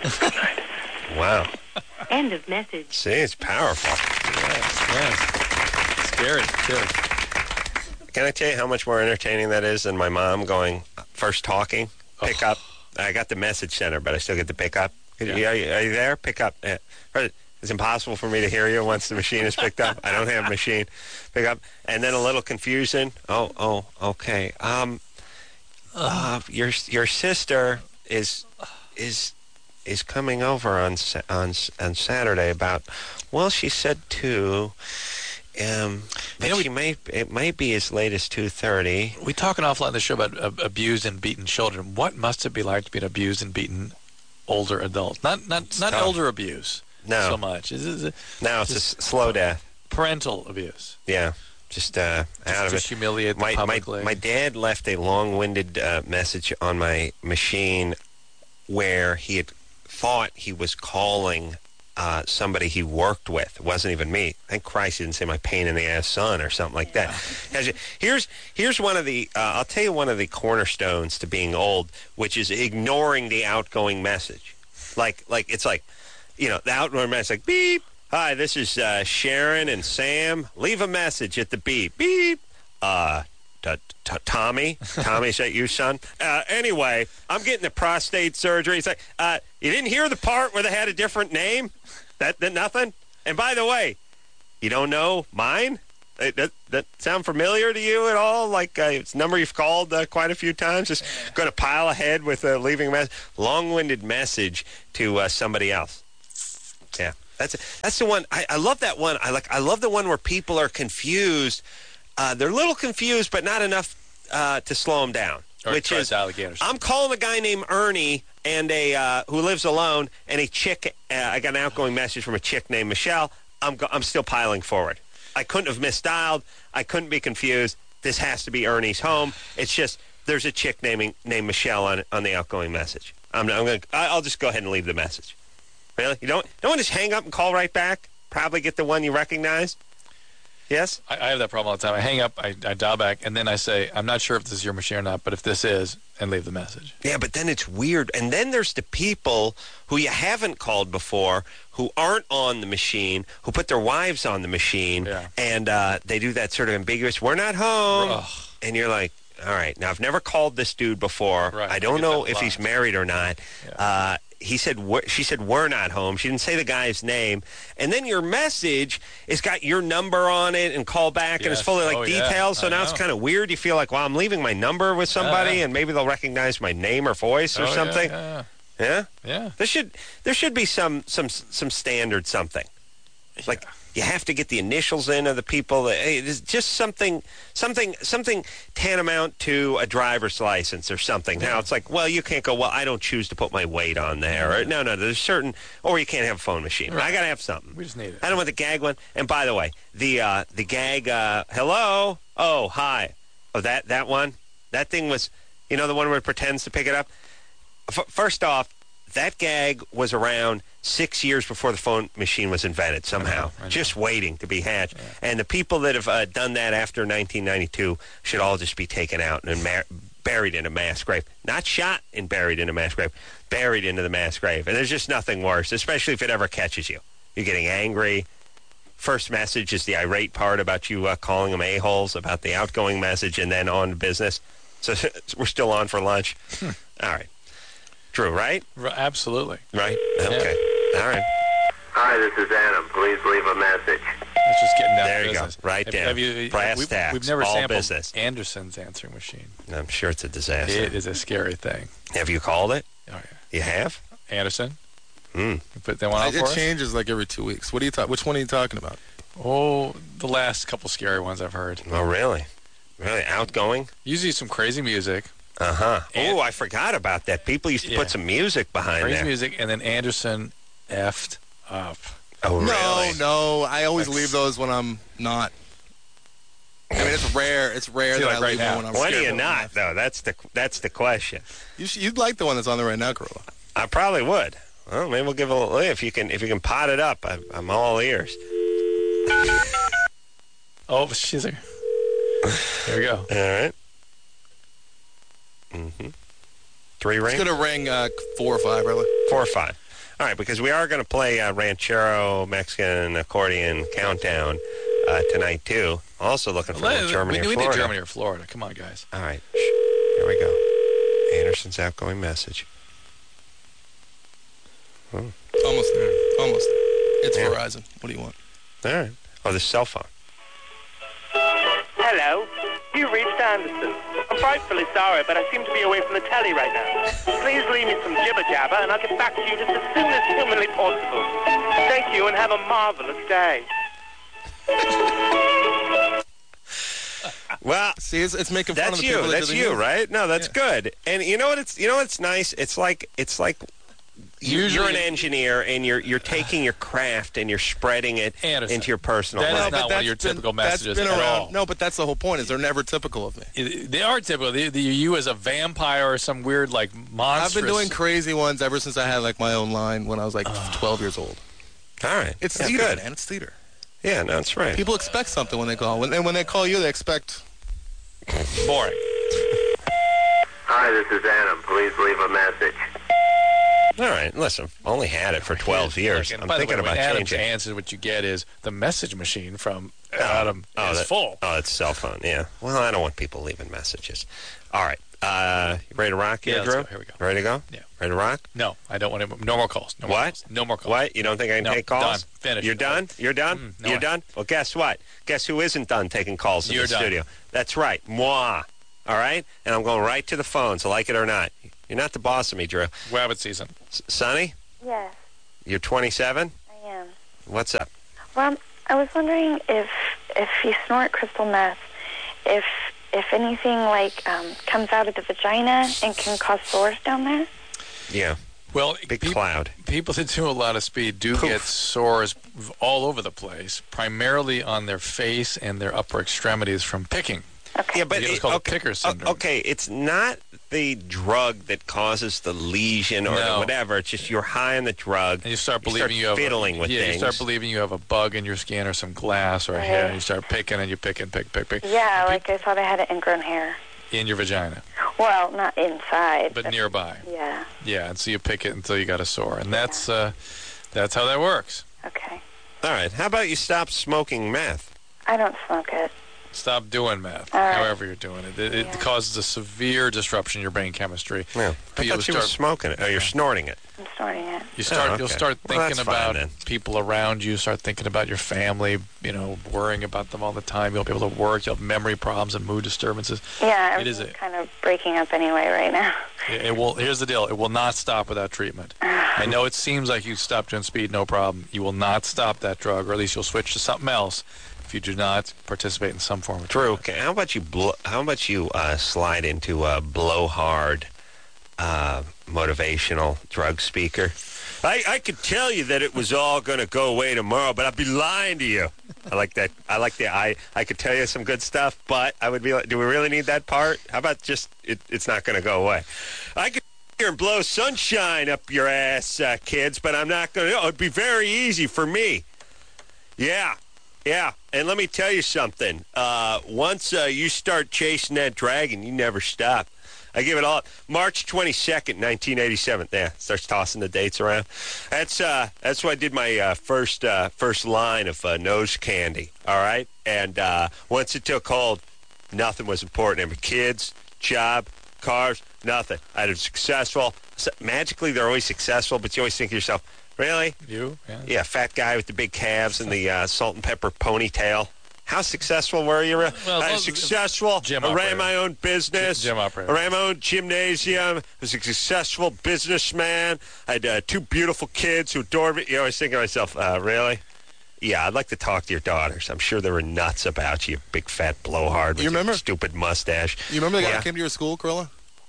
Good night. Wow. End of message. See, it's powerful. Yes. Scary, too. Can I tell you how much more entertaining that is than my mom going, first talking, pick up. I got the message center, but I still get the pick up. Yeah. Are you there? Pick up. It's impossible for me to hear you once the machine is picked up. I don't have a machine. Pick up. And then a little confusion. Oh, okay. Your sister is coming over on Saturday about, well, she said 2. But it might be as late as 2:30. We talk an awful lot in the show about abused and beaten children. What must it be like to be an abused and beaten older adult? Not elder abuse. No. So much. No, it's a slow death. Parental abuse. Yeah. Just out of it. Humiliate them publicly. My dad left a long-winded message on my machine where he had thought he was calling somebody he worked with. It wasn't even me. Thank Christ he didn't say my pain-in-the-ass son or something like that. Here's one of the, I'll tell you one of the cornerstones to being old, which is ignoring the outgoing message. Like it's like, the outgoing message, like, beep. Hi, this is Sharon and Sam. Leave a message at the beep. Beep. Tommy? Tommy, is that you, son? Anyway, I'm getting the prostate surgery. It's like, you didn't hear the part where they had a different name? That nothing? And by the way, you don't know mine? That sound familiar to you at all? Like it's a number you've called quite a few times? Just going to pile ahead with leaving a message. Long-winded message to somebody else. Yeah. That's the one. I love that one. I love the one where people are confused. They're a little confused, but not enough to slow them down. Which is, alligators. I'm calling a guy named Ernie and who lives alone, and a chick. I got an outgoing message from a chick named Michelle. I'm still piling forward. I couldn't have misdialed. I couldn't be confused. This has to be Ernie's home. It's just there's a chick named Michelle on the outgoing message. I'll just go ahead and leave the message. Really? You don't want to just hang up and call right back? Probably get the one you recognize? Yes? I have that problem all the time. I hang up, I dial back, and then I say, I'm not sure if this is your machine or not, but if this is, and leave the message. Yeah, but then it's weird. And then there's the people who you haven't called before who aren't on the machine, who put their wives on the machine, and they do that sort of ambiguous, we're not home. Ugh. And you're like, all right, now I've never called this dude before. Right. I don't know if he's married or not. Yeah. She said, we're not home. She didn't say the guy's name. And then your message has got your number on it and call back, and it's full of details. Yeah. So now it's kind of weird. You feel like, well, I'm leaving my number with somebody, and maybe they'll recognize my name or voice or something. Yeah? There should be some standard something. Like, you have to get the initials in of the people. It's just something tantamount to a driver's license or something. Now it's like, well, you can't go, well, I don't choose to put my weight on there. Or, no, there's certain, or you can't have a phone machine. Right. I got to have something. We just need it. I don't want the gag one. And by the way, the gag, hello? Oh, hi. Oh, that one? That thing was, the one where it pretends to pick it up? First off, that gag was around 6 years before the phone machine was invented somehow. I know. Just waiting to be hatched. Yeah. And the people that have done that after 1992 should all just be taken out and buried in a mass grave. Not shot and buried in a mass grave, buried into the mass grave. And there's just nothing worse, especially if it ever catches you. You're getting angry. First message is the irate part about you calling them a-holes, about the outgoing message, and then on to business. So we're still on for lunch. All right. True, right? Absolutely. Right? Okay. Yeah. All right. Hi, this is Adam. Please leave a message. It's just getting down there to you business. Go. Right down. Brass tacks. We've never all sampled business. Anderson's answering machine. I'm sure it's a disaster. It is a scary thing. Have you called it? Oh, yeah. You have? Anderson? You put that one out for us? It changes like every 2 weeks. Which one are you talking about? Oh, the last couple scary ones I've heard. Oh, really? Really? Outgoing? Usually some crazy music. Uh-huh. Oh, I forgot about that. People used to put some music behind crazy there. Music, and then Anderson effed up. Oh, really? No. I always leave those when I'm not. I mean, it's rare. It's rare that I leave them when I'm scared. When are you not, enough. though? That's the question. You'd like the one that's on there right now, Corolla. I probably would. Well, maybe we'll give a little. If you can pot it up, I'm all ears. Oh, she's like. There we go. All right. 3 ring? It's going to ring 4 or 5, brother. 4 or 5. All right, because we are going to play Ranchero Mexican Accordion Countdown tonight, too. Also looking for Germany or Florida. We need Germany or Florida. Come on, guys. All right. Here we go. Anderson's outgoing message. Almost there. Almost there. It's Verizon. What do you want? All right. Oh, the cell phone. Hello, you reached Anderson. I'm frightfully sorry, but I seem to be away from the telly right now. Please leave me some jibber jabber, and I'll get back to you just as soon as humanly possible. Thank you, and have a marvelous day. Well, see, it's making fun of the people. That's you. That's you, right? No, that's good. And you know what? It's nice. It's like you're an engineer, and you're taking your craft and you're spreading it into your personal life. That is not one of your typical messages at all. No, but that's the whole point. Is they're never typical of me. They are typical. You as a vampire or some weird monstrous. I've been doing crazy ones ever since I had my own line when I was 12 years old. All right, it's theater, man. It's theater. Yeah, no, that's right. People expect something when they call. When they call you, they expect boring. Hi, this is Adam. Please leave a message. All right, listen, only had it for 12 years. I'm thinking about changing. Adam's answer, what you get is the message machine from Adam is full. Oh, it's cell phone, yeah. Well, I don't want people leaving messages. All right, you ready to rock here, Drew? Here we go. Ready to go? Yeah. Ready to rock? No, I don't want to. No more calls. No more calls. No more calls. What? You don't think I can take calls? Done. Finished. You're done? You're done? You're done? Well, guess what? Guess who isn't done taking calls in the studio? That's right, moi. All right? And I'm going right to the phones, like it or not. You're not the boss of me, Drew. Rabbit season. Sonny? Yes. You're 27? I am. What's up? Well, I was wondering if you snort crystal meth, if anything comes out of the vagina and can cause sores down there. Yeah. Well, big cloud. People that do a lot of speed do get sores all over the place, primarily on their face and their upper extremities from picking. Okay. Yeah, but it's called picker syndrome. Okay, it's not the drug that causes the lesion or whatever. It's just you're high on the drug. And you start believing you have fiddling with things. You start believing you have a bug in your skin or some glass or a hair, and you start picking and you pick. Yeah, I thought I had an ingrown hair. In your vagina. Well, not inside. But nearby. Yeah. Yeah, and so you pick it until you got a sore. And that's how that works. Okay. All right. How about you stop smoking meth? I don't smoke it. Stop doing meth, right. however you're doing it. It causes a severe disruption in your brain chemistry. Yeah. I thought you were smoking it. Oh, you're snorting it. I'm snorting it. You'll start thinking about people around you. Start thinking about your family. Worrying about them all the time. You won't be able to work. You'll have memory problems and mood disturbances. Yeah, I'm kind of breaking up anyway right now. It will. Here's the deal. It will not stop without treatment. I know it seems like you stopped doing speed, no problem. You will not stop that drug, or at least you'll switch to something else if you do not participate in some form of treatment. Drew, how about you slide into a blowhard motivational drug speaker? I could tell you that it was all going to go away tomorrow, but I'd be lying to you. I like that. I could tell you some good stuff, but I would be like, do we really need that part? How about just it's not going to go away? I could here and blow sunshine up your ass, kids, but I'm not going to. It'd be very easy for me. Yeah. And let me tell you something. Once you start chasing that dragon, you never stop. I give it all. March 22nd, 1987. Yeah, starts tossing the dates around. That's when I did my first line of nose candy. All right, and once it took hold, nothing was important. Every kids, job, cars, nothing. I had a successful. Magically, they're always successful, but you always think to yourself, really? You? Yeah, fat guy with the big calves and the salt and pepper ponytail. How successful were you? I was successful. I ran my own business. Gym operator. I ran my own gymnasium. I was a successful businessman. I had two beautiful kids who adored me. You know, I was thinking to myself, really? Yeah, I'd like to talk to your daughters. I'm sure they were nuts about you, big fat blowhard with your stupid mustache. You remember the guy who came to your school, Corilla?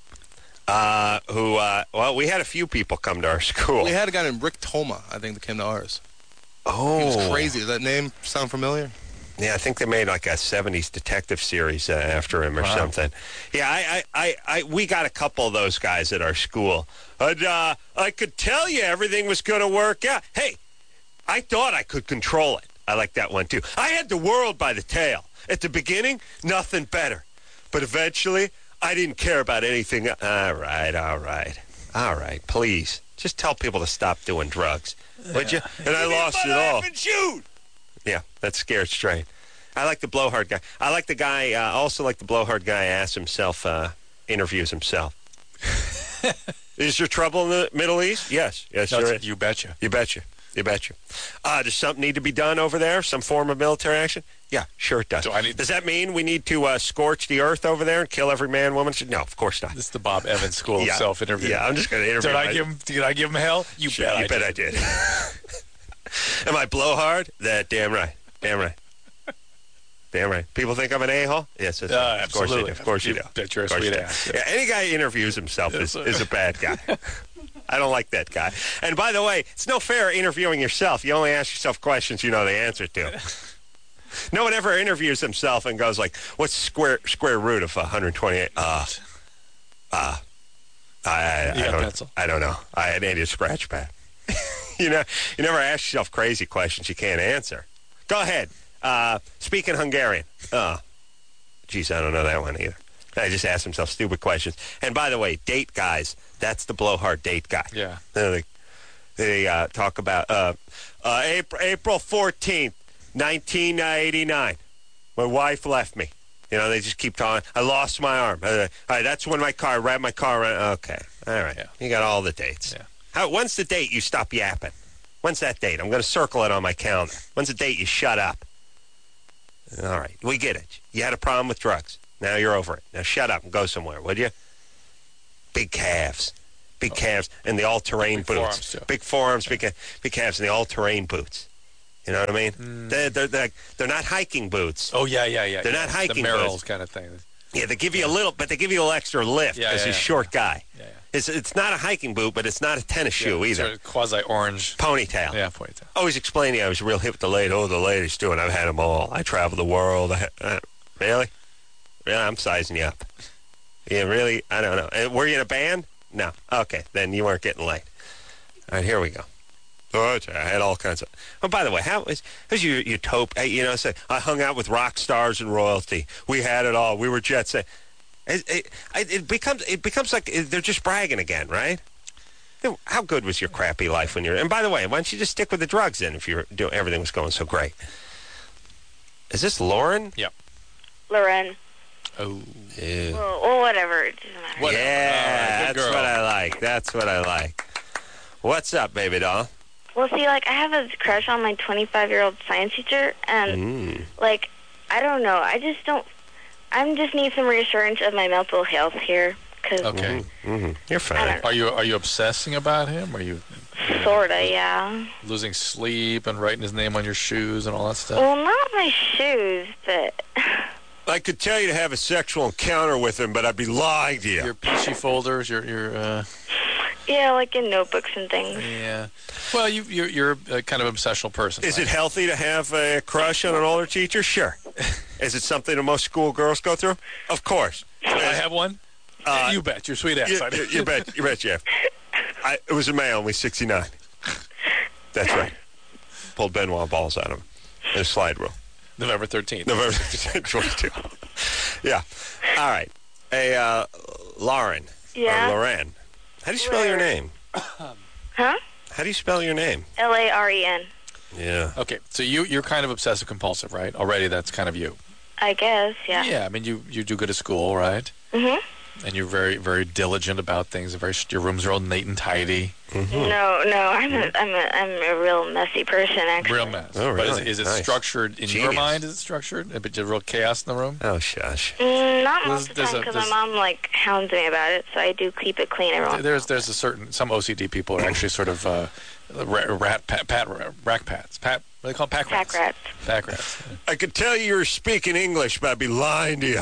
Well, we had a few people come to our school. We had a guy named Rick Toma, I think, that came to ours. Oh. He was crazy. Does that name sound familiar? Yeah, I think they made like a 70s detective series after him or something. Yeah, we got a couple of those guys at our school. I could tell you everything was going to work out. Hey, I thought I could control it. I like that one, too. I had the world by the tail. At the beginning, nothing better. But eventually, I didn't care about anything. All right. All right, please. Just tell people to stop doing drugs. Would you? And I lost it all. Shoot! Yeah, that's scared straight. I like the blowhard guy. I like the guy, also like the blowhard guy asks himself, interviews himself. Is there trouble in the Middle East? Yes. Yes, No, there is. you betcha. You betcha. You betcha. Does something need to be done over there? Some form of military action? Yeah, sure it does. Does that mean we need to scorch the earth over there and kill every man, woman? No, of course not. This is the Bob Evans School of Self-Interview. Yeah, I'm just going to interview. Did I give him hell? You bet I did. Am I blowhard? Damn right. Damn right. Damn right. People think I'm an a-hole? Yes, of course they do. Of course you do. Bet you're a sweet ass. Yeah, any guy who interviews himself is a bad guy. I don't like that guy. And by the way, it's no fair interviewing yourself. You only ask yourself questions you know the answer to. No one ever interviews himself and goes like, "What's square root of 128?" I don't know. I need a scratch pad. You never ask yourself crazy questions you can't answer. Go ahead. Speaking Hungarian. Geez, I don't know that one either. I just asked himself stupid questions. And by the way, date guys, that's the blowhard date guy. Yeah. They talk about April 14th, 1989. My wife left me. They just keep talking. I lost my arm. All right, that's when I wrapped my car around. Okay. All right. Yeah. You got all the dates. Yeah. When's the date you stop yapping? When's that date? I'm going to circle it on my calendar. When's the date you shut up? All right. We get it. You had a problem with drugs. Now you're over it. Now shut up and go somewhere, would you? Big calves. Big calves and the all-terrain boots. Big forearms, big calves and the all-terrain boots. You know what I mean? They're not hiking boots. Oh, yeah. They're not hiking boots. The Merrells boots. kind of thing. Yeah, they give you a little, but they give you a little extra lift because he's a short guy. Yeah. It's not a hiking boot, but it's not a tennis shoe either. It's a quasi-orange. Ponytail. Yeah, ponytail. Always explaining I was real hip with the ladies. Oh, the ladies too, and I've had them all. I travel the world. Really? Really? I'm sizing you up. Yeah, really? I don't know. Were you in a band? No. Okay, then you weren't getting laid. All right, here we go. Oh, I had all kinds of... Oh, by the way, how's your utopia? Say, I hung out with rock stars and royalty. We had it all. We were jet set. It becomes like they're just bragging again, right? How good was your crappy life when you're... And by the way, why don't you just stick with the drugs then if everything was going so great? Is this Lauren? Yep. Loren. Oh. Yeah. Well, whatever. It doesn't matter. Whatever. Yeah, that's what I like. That's what I like. What's up, baby doll? Well, see, I have a crush on my 25-year-old science teacher, and, I don't know. I just need some reassurance of my mental health here. Okay. Mm-hmm. You're fine. Are you obsessing about him? Are you... Sorta, yeah. Losing sleep and writing his name on your shoes and all that stuff? Well, not my shoes, but... I could tell you to have a sexual encounter with him, but I'd be lying to you. Your PC folders, your Yeah, like in notebooks and things. Yeah. Well, you're a kind of obsessional person. Is it healthy to have a crush on an older teacher? Sure. Is it something that most schoolgirls go through? Of course. I have one? You bet. You're sweet ass. You bet, Jeff. It was a male, only 69. That's right. Pulled Benoit balls out of him in a slide rule. November 13th. November 22. Yeah. All right. Hey, Lauren. Yeah? Or Loren. How do you spell your name? Huh? How do you spell your name? Laren. Yeah. Okay, so you're kind of obsessive compulsive, right? Already that's kind of you. I guess, yeah. Yeah, I mean, you do good at school, right? Mm-hmm. And you're very, very diligent about things. Your rooms are all neat and tidy. Mm-hmm. No, I'm a real messy person, actually. Real mess. Oh, really? But is it Nice. structured in your mind? Is it structured? A bit of real chaos in the room? Oh, shush. Not most of the time, because my mom hounds me about it, so I do keep it clean every once in a while. There's some OCD people are actually sort of rack pats. What do they call them? Pack rats. Pack rats. I could tell you were speaking English, but I'd be lying to you.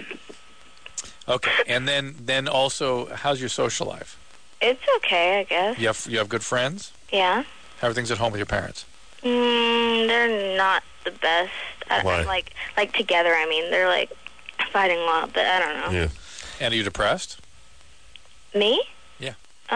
Okay, and then also, how's your social life? It's okay, I guess. You have good friends? Yeah. How are things at home with your parents? They're not the best. Why? Like together, I mean. They're fighting a lot, but I don't know. Yeah. And are you depressed? Me? Yeah.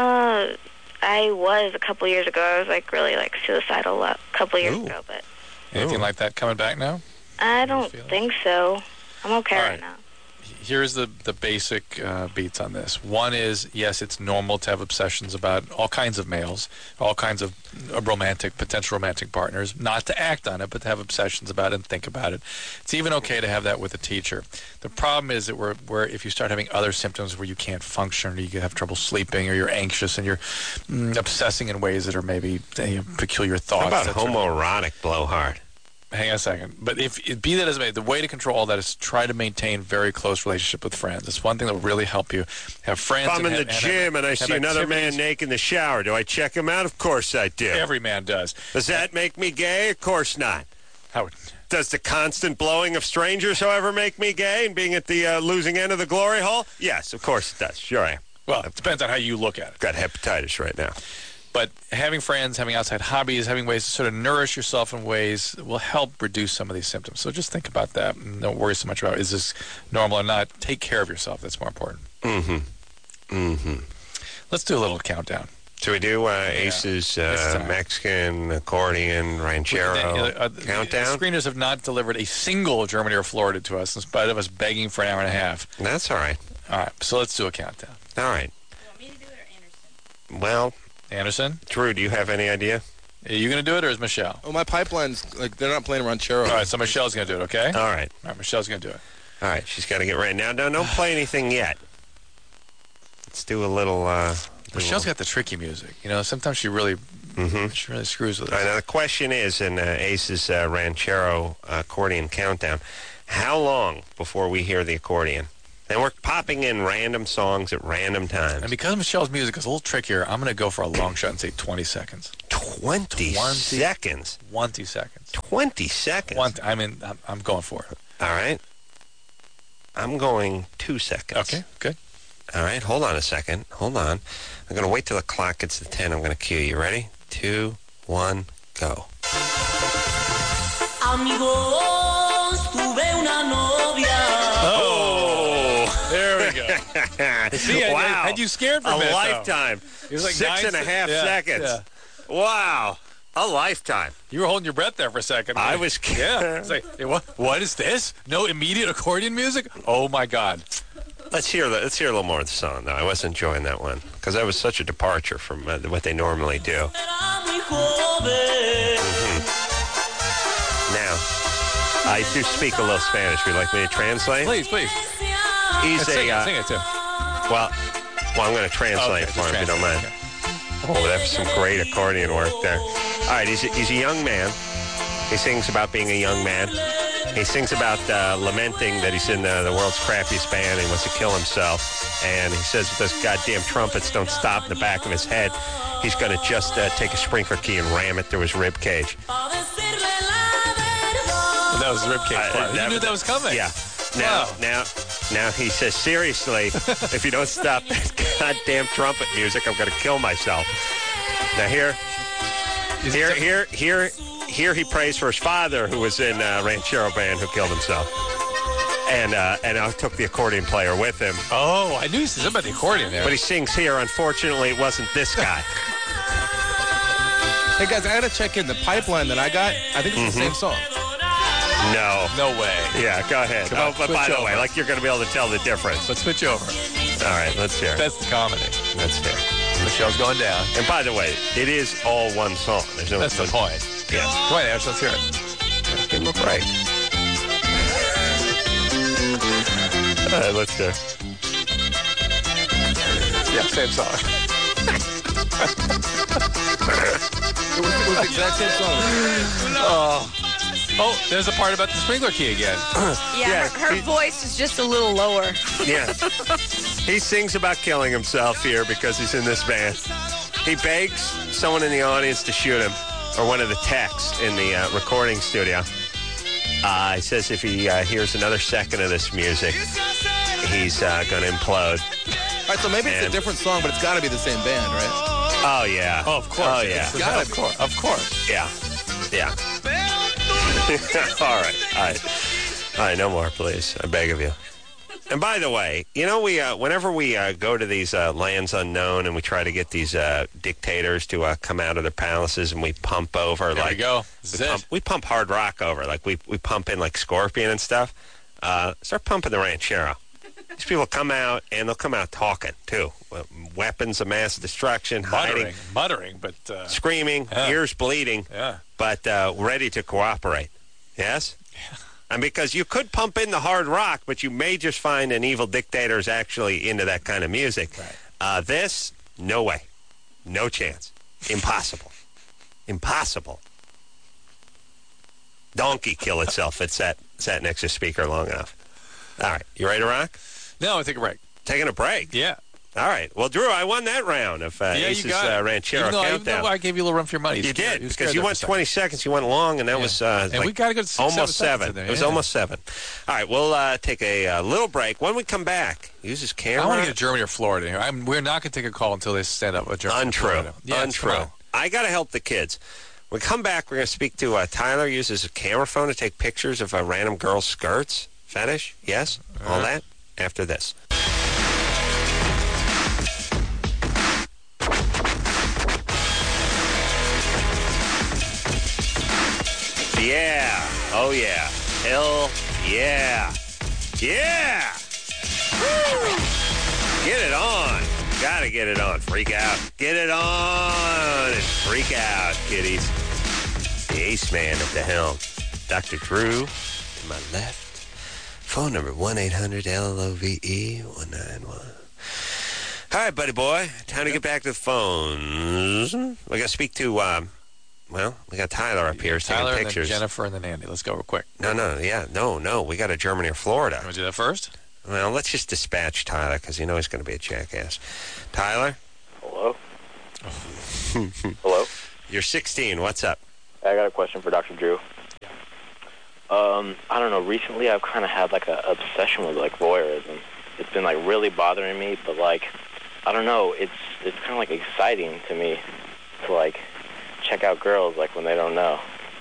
I was a couple years ago. I was really suicidal a couple years ago, but Anything like that coming back now? I don't think so. I'm okay right now. Here's the basic beats on this. One is, yes, it's normal to have obsessions about all kinds of males, all kinds of potential romantic partners, not to act on it, but to have obsessions about it and think about it. It's even okay to have that with a teacher. The problem is that where if you start having other symptoms where you can't function, or you have trouble sleeping, or you're anxious and you're obsessing in ways that are maybe peculiar thoughts. How about homoerotic blowhard? Hang on a second. But be that as it may, the way to control all that is try to maintain very close relationship with friends. It's one thing that will really help you. Have friends. If I'm in the gym and I see another man naked in the shower, do I check him out? Of course I do. Every man does. Does that make me gay? Of course not. Howard. Does the constant blowing of strangers, however, make me gay and being at the losing end of the glory hole? Yes, of course it does. Sure I am. Well, it depends on how you look at it. Got hepatitis right now. But having friends, having outside hobbies, having ways to sort of nourish yourself in ways will help reduce some of these symptoms. So just think about that. And don't worry so much about is this normal or not. Take care of yourself. That's more important. Let's do a little countdown. So we do Ace's Mexican, accordion, ranchero countdown? The screeners have not delivered a single Germany or Florida to us in spite of us begging for an hour and a half. That's all right. All right. So let's do a countdown. All right. You want me to do it or Anderson? Well, Anderson? Drew, do you have any idea? Are you going to do it, or is Michelle? Oh, my pipeline's, they're not playing ranchero. All right, so Michelle's going to do it, okay? All right. All right, Michelle's going to do it. All right, she's got to get ready. Now, don't play anything yet. Let's do a little... Michelle's got the tricky music. You know, sometimes she really screws with it. All right, now, the question is, in Ace's ranchero accordion countdown, how long before we hear the accordion? And we're popping in random songs at random times. And because Michelle's music is a little trickier, I'm going to go for a long shot and say 20 seconds. 20 seconds? 20 seconds. 20 seconds? I'm going for it. All right. I'm going 2 seconds. Okay, good. All right, hold on a second. Hold on. I'm going to wait till the clock gets to 10. I'm going to cue you. Ready? 2, 1, go. Amigos, tuve una novia. Oh, there we go. See, wow. had you scared for a minute, lifetime. It was like 6.5 seconds. Yeah. Wow. A lifetime. You were holding your breath there for a second. I was Yeah. It's like, hey, what is this? No immediate accordion music? Oh, my God. Let's hear a little more of the song, though. I was enjoying that one because that was such a departure from what they normally do. Now, I do speak a little Spanish. Would you like me to translate? Please. He's Sing it, too. Well, I'm going to translate for him if you don't mind. Okay. Oh, that's some great accordion work there. All right, he's a young man. He sings about being a young man. He sings about lamenting that he's in the world's crappiest band and he wants to kill himself. And he says if those goddamn trumpets don't stop in the back of his head, he's going to just take a sprinkler key and ram it through his rib cage. That was the rib cage part. You knew that was coming. Yeah. Now he says, seriously, if you don't stop that goddamn trumpet music, I'm going to kill myself. Now here he prays for his father, who was in Ranchero Band, who killed himself. And I took the accordion player with him. Oh, I knew something about the accordion there. But he sings here. Unfortunately, it wasn't this guy. Hey, guys, I got to check in. The pipeline that I got, I think it's the same song. No way. Yeah, go ahead. Come on, but by the over. way, like you're going to be able to tell the difference. Let's switch over. All right, let's hear it. That's the comedy. Let's hear it. Michelle's going down. And by the way, it is all one song. There's no. That's the point. Yeah. Go ahead, Ash, let's hear it. Give him a break. All right, let's hear it. Yeah, same song. It was the exact same song. Oh, there's a part about the sprinkler key again. Yeah, her voice is just a little lower. Yeah. He sings about killing himself here because he's in this band. He begs someone in the audience to shoot him, or one of the techs in the recording studio. He says if he hears another second of this music, he's going to implode. All right, so maybe it's a different song, but it's got to be the same band, right? Oh, yeah. Oh, of course. Oh, yeah. It's gotta be. Of course. Yeah. Yeah. All right, no more, please. I beg of you. And by the way, you know, we whenever we go to these lands unknown and we try to get these dictators to come out of their palaces and we pump over, There like we go. This is it. we pump hard rock over, like we pump in like Scorpion and stuff. Start pumping the Ranchero. These people come out, and they'll come out talking, too. Weapons of mass destruction, hiding. Muttering, but... screaming, ears bleeding, but ready to cooperate. Yes? And because you could pump in the hard rock, but you may just find an evil dictator is actually into that kind of music. Right. This, no way. No chance. Impossible. Impossible. Donkey kill itself if it sat next to speaker long enough. All right. You ready to rock? No, I take a break. Taking a break? Yeah. All right. Well, Drew, I won that round of Ace's Ranchero Countdown. Even though I gave you a little run for your money. You did, because you went 20 seconds. You went long, and that was and we got to go to almost 7. There, it was almost 7. All right, we'll take a little break. When we come back, use his camera. I want to get Germany or Florida here. We're not going to take a call until they stand up with Germany. Untrue. Yeah, Untrue. I got to help the kids. When we come back, we're going to speak to Tyler. Uses a camera phone to take pictures of a random girl's skirts. Fetish? Yes? All that? After this. Yeah. Oh, yeah. Hell yeah. Yeah. Woo. Get it on. Gotta get it on. Freak out. Get it on and freak out, kiddies. The Ace Man at the helm. Dr. Drew to my left. Phone number 1-800-LOVE-191. All right, buddy boy. Time to get back to the phones. We got to speak to... Well, we got Tyler up here taking Tyler, pictures. And then Jennifer, and then Andy. Let's go real quick. No. We got a Germany or Florida. You want to do that first? Well, let's just dispatch Tyler because you know he's going to be a jackass. Tyler? Hello? Hello? You're 16. What's up? I got a question for Dr. Drew. I don't know. Recently, I've kind of had like an obsession with like voyeurism. It's been like really bothering me, but like, I don't know. It's kind of like exciting to me to like check out girls like when they don't know.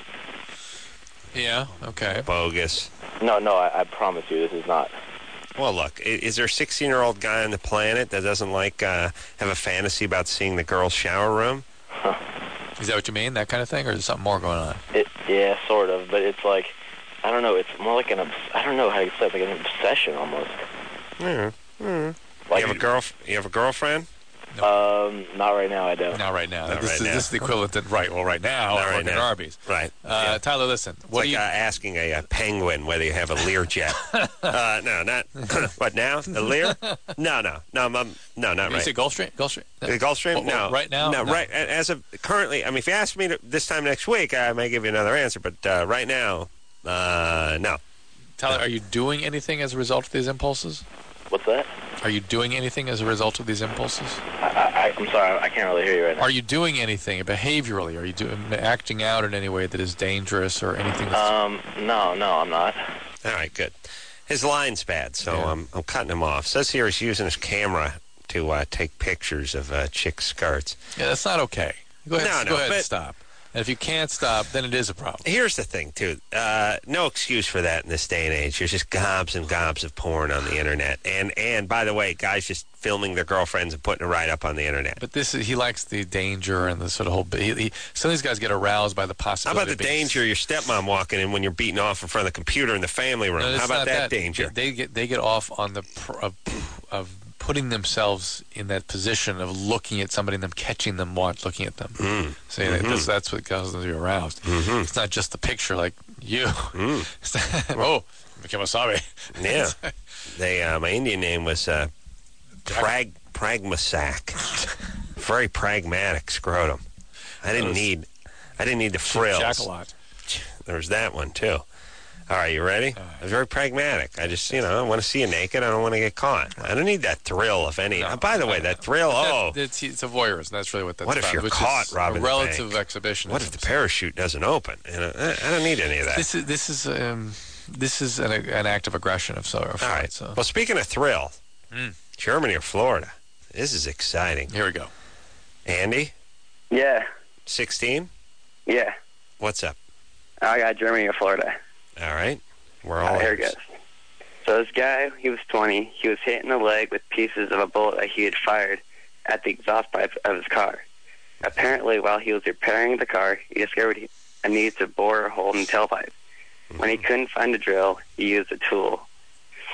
Yeah. Okay. Bogus. No. I promise you, this is not. Well, look, is there a 16-year-old guy on the planet that doesn't like have a fantasy about seeing the girl's shower room? Huh. Is that what you mean? That kind of thing, or is there something more going on? Yeah, sort of, but it's like, I don't know. It's more like I don't know how to say it, like an obsession almost. Like, You have a girlfriend? Not right now. I don't. Not right now. Not This right now. is the equivalent to right now. Not I right work at now. Arby's. Right. Yeah. Tyler, listen. It's like asking a penguin whether you have a Learjet. No, not what now? A Lear? No, not You right. say Gulfstream? Gulfstream? The Gulfstream? No. Right now? No, right. As of currently, I mean, if you ask me this time next week, I may give you another answer. But right now, no. Tyler, are you doing anything as a result of these impulses? What's that? Are you doing anything as a result of these impulses? I'm sorry, I can't really hear you right now. Are you doing anything behaviorally? Are you acting out in any way that is dangerous or anything that's... No, I'm not. All right, good. His line's bad, so I'm cutting him off. Says here he's using his camera to take pictures of chicks' skirts. Yeah, that's not okay. Go ahead, go ahead and but stop. And if you can't stop, then it is a problem. Here's the thing, too. No excuse for that in this day and age. There's just gobs and gobs of porn on the internet. And by the way, guys just filming their girlfriends and putting it right up on the internet. But he likes the danger and the sort of whole... some of these guys get aroused by the possibility. How about the danger of your stepmom walking in when you're beating off in front of the computer in the family room? No, How about that danger? They get off on the of putting themselves in that position of looking at somebody and them catching them looking at them. That's what causes them to be aroused. It's not just the picture like you. Oh, Kimasabi. Yeah. My Indian name was Pragmasack. Very pragmatic scrotum. I didn't need the frills. Jack-a-lot. There's that one too. All right, you ready? I was very pragmatic. I just, I want to see you naked. I don't want to get caught. I don't need that thrill of any. By the way, that thrill, it's a voyeurism. That's really what that's about. What if you're caught robbing a relative the bank? Exhibition. What if the parachute doesn't open? I don't need any of that. This is an act of aggression of some sort. All right. So. Well, speaking of thrill, Germany or Florida, this is exciting. Here we go. Andy? Yeah. 16? Yeah. What's up? I got Germany or Florida. All right. We're all here it goes. So this guy, he was 20. He was hit in the leg with pieces of a bullet that he had fired at the exhaust pipe of his car. Apparently, while he was repairing the car, he discovered a need to bore a hole in the tailpipe. When he couldn't find a drill, he used a tool.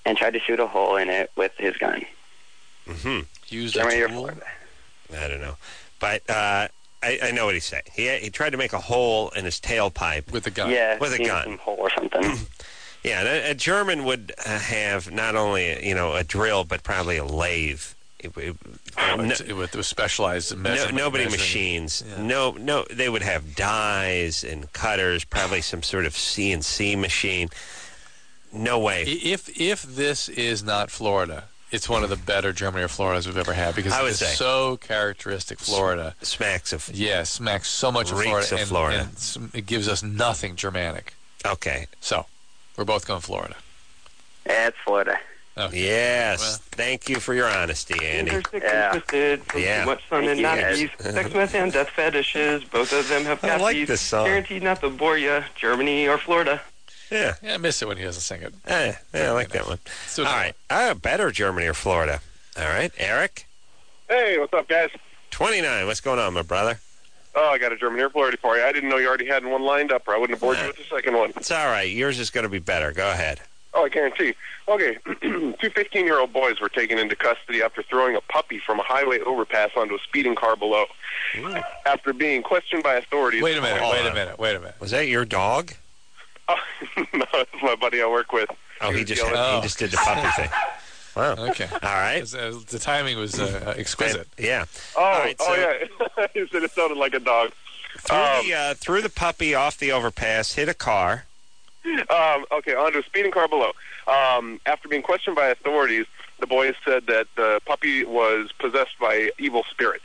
and tried to shoot a hole in it with his gun. Mm-hmm. Use Germany a or tool? Florida? I don't know. But I know what he's saying. He tried to make a hole in his tailpipe. With a gun. Yeah, With a seen gun. some hole or something. Yeah, and a German would have not only, a drill, but probably a lathe. With specialized measurement. Nobody measuring. machines. Yeah. No, they would have dies and cutters, probably some sort of CNC machine. No way. If this is not Florida, it's one of the better Germany or Floridas we've ever had because I would it's say. so characteristic Florida. Smacks of. Yes, smacks so much of Florida. Reeks of Florida. And it gives us nothing Germanic. Okay. So, we're both going Florida. Yeah, it's Florida. Okay. Yes. Well. Thank you for your honesty, Andy. They're sick Yeah. and twisted from Yeah. too much sun Thank and you, not guys. these sex, meth, and death fetishes. Both of them have I got like these this song. guaranteed not to bore you. Germany or Florida. Yeah. Yeah, I miss it when he doesn't sing it. Yeah, I like that one. So All right. Better Germany or Florida. All right. Eric, Hey, what's up, guys? 29. What's going on, my brother? Oh, I got a Germany or Florida for you. I didn't know you already had one lined up, or I wouldn't have bored you with the second one. It's all right. Yours is going to be better. Go ahead. Oh, I guarantee. Okay, two 15-year-old boys were taken into custody after throwing a puppy from a highway overpass onto a speeding car below. After being questioned by authorities... Wait a minute. Was that your dog? Oh, no, it's my buddy I work with. Oh, he just yelling. did the puppy thing. Wow. Okay. All right. The timing was exquisite. Yeah. Oh, All right, so yeah. He said it sounded like a dog. threw the puppy off the overpass, hit a car. Okay, onto a speeding car below. After being questioned by authorities, the boys said that the puppy was possessed by evil spirits.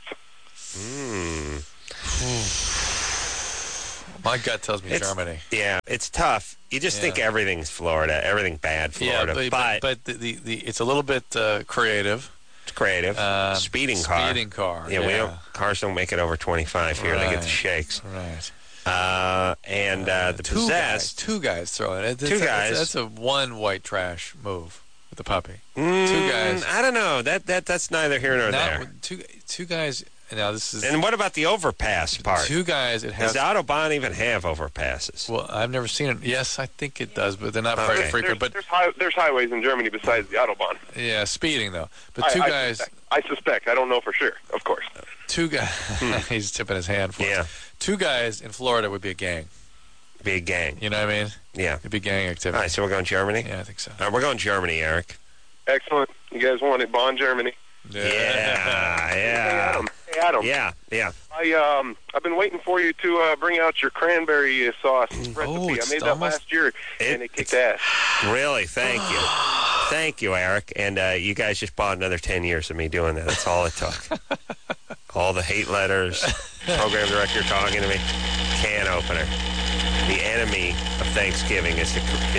My gut tells me Germany. Yeah, it's tough. You just think everything's Florida, everything bad Florida. Yeah, but the it's a little bit creative. It's creative. Speeding car. Speeding car. Yeah, cars don't make it over 25 here. They get the shakes. Right. And the possessed. Two guys throwing it. Two guys. That's a one white trash move with the puppy. Two Mm, guys. I don't know. That's neither here nor there. Two guys. Now this is. And what about the overpass part? Two guys. It has. Does Autobahn even have overpasses? Well, I've never seen it. Yes, I think it does, but they're not Okay. very frequent. But There's highways in Germany besides the Autobahn. yeah, speeding though. But two guys. I suspect. I don't know for sure, of course. Two guys. He's tipping his hand for it. Yeah. Two guys in Florida would be a gang. Be a gang. You know what I mean? Yeah. It'd be gang activity. All right, so we're going Germany? Yeah, I think so. All right, we're going Germany, Eric. Excellent. You guys want it, Bonn, Germany. Yeah. Hey, Adam. Yeah. I've been waiting for you to bring out your cranberry sauce recipe. I made that last year, and it kicked ass. Really? Thank you. Thank you, Eric. And you guys just bought another 10 years of me doing that. That's all it took. All the hate letters, program director talking to me, can opener. The enemy of Thanksgiving is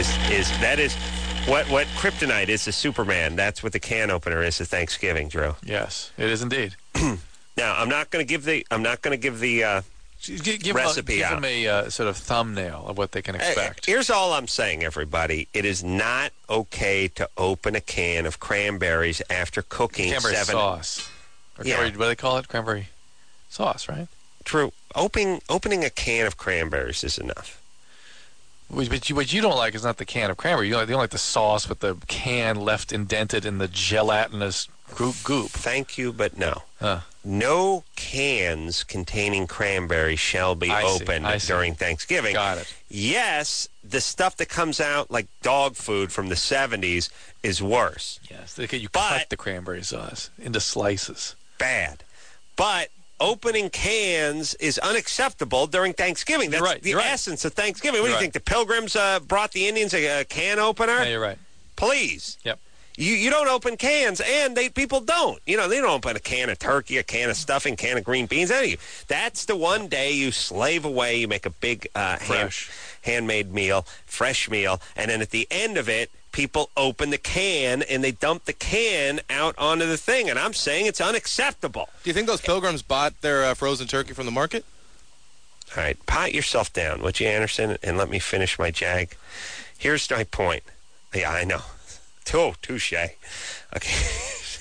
what kryptonite is to Superman. That's what the can opener is to Thanksgiving, Drew. Yes, it is indeed. Now, I'm not going to give the recipe Give out. them a sort of thumbnail of what they can expect. Here's all I'm saying, everybody. It is not okay to open a can of cranberries after cooking Cranberry sauce. Or cranberry, what do they call it? Cranberry sauce, right? True. Opening a can of cranberries is enough. What you don't like is not the can of cranberry. You don't like the sauce with the can left indented in the gelatinous goop. Thank you, but no. Huh. No cans containing cranberries shall be opened during Thanksgiving. Got it. Yes, the stuff that comes out like dog food from the 70s is worse. Yes, you cut the cranberry sauce into slices. Bad. But opening cans is unacceptable during Thanksgiving. That's the essence of Thanksgiving. What do you think? The Pilgrims brought the Indians a can opener? Yeah, you're right. Please. Yep. You don't open cans, and people don't. They don't open a can of turkey, a can of stuffing, a can of green beans. That's the one day you slave away. You make a big handmade meal, fresh meal, and then at the end of it, people open the can and they dump the can out onto the thing. And I'm saying it's unacceptable. Do you think those Pilgrims bought their frozen turkey from the market? All right, pot yourself down, would you, Anderson, and let me finish my jag. Here's my point. Yeah, I know. Touche. Okay.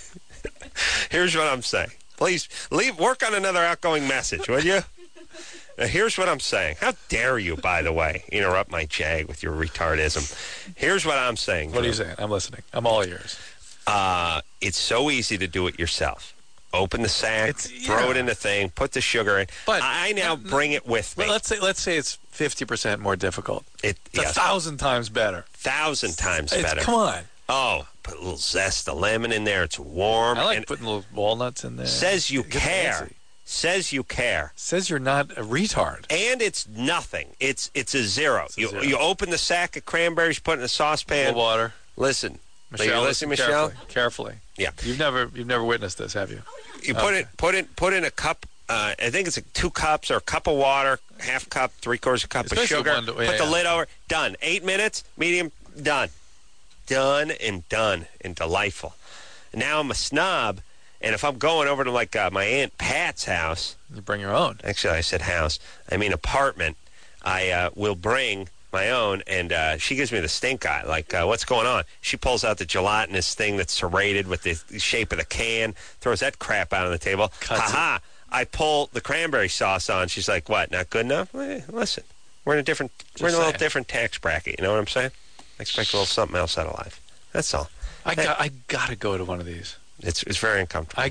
Here's what I'm saying. Please work on another outgoing message, would you? Now, here's what I'm saying. How dare you, by the way, interrupt my Jag with your retardism. Here's what I'm saying. What are you saying? I'm listening. I'm all ears. It's so easy to do it yourself. Open the sack, throw it in the thing, put the sugar in. But I now bring it with me. Well, let's say it's 50% more difficult. It's 1,000 times better. 1,000 times better. Come on. Oh, put a little zest of lemon in there. It's warm. I like putting little walnuts in there. Says you care. Fancy. Says you care. Says you're not a retard. And it's nothing. It's a zero. You open the sack of cranberries, put it in a saucepan. A little water. Listen. Michelle, listen, Michelle. Carefully. Yeah. You've never witnessed this, have you? You put in a cup. I think it's 2 cups or a cup of water, half cup, 3/4 cup of sugar. Put the lid over. Done. 8 minutes. Medium. Done. Done and delightful. Now I'm a snob, and if I'm going over to like my Aunt Pat's house, you bring your own. Actually, I said house. I mean apartment. I will bring my own, and she gives me the stink eye. Like, what's going on? She pulls out the gelatinous thing that's serrated with the shape of the can, throws that crap out on the table. Ha-ha! I pull the cranberry sauce on. She's like, what, not good enough? Listen, we're in a little different tax bracket. You know what I'm saying? I expect a little something else out of life. That's all. I gotta go to one of these. It's very uncomfortable.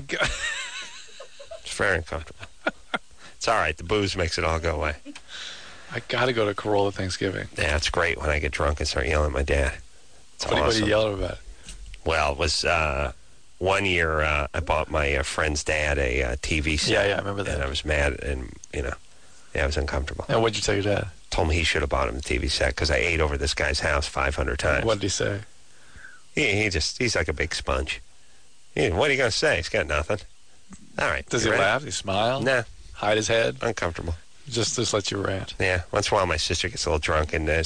It's very uncomfortable. It's all right. The booze makes it all go away. I gotta go to Corolla Thanksgiving. Yeah, it's great when I get drunk and start yelling at my dad. It's awesome. What are you yelling about? Well, it was one year I bought my friend's dad a TV set. Yeah, I remember that. And I was mad, and it was uncomfortable. And what'd you tell your dad? Told him he should have bought him the TV set because I ate over this guy's house 500 times. What did he say? He's like a big sponge. What are you going to say? He's got nothing. All right. Does he laugh? Does he smile? Nah. Hide his head? Uncomfortable. Just let you rant. Yeah. Once in a while, my sister gets a little drunk and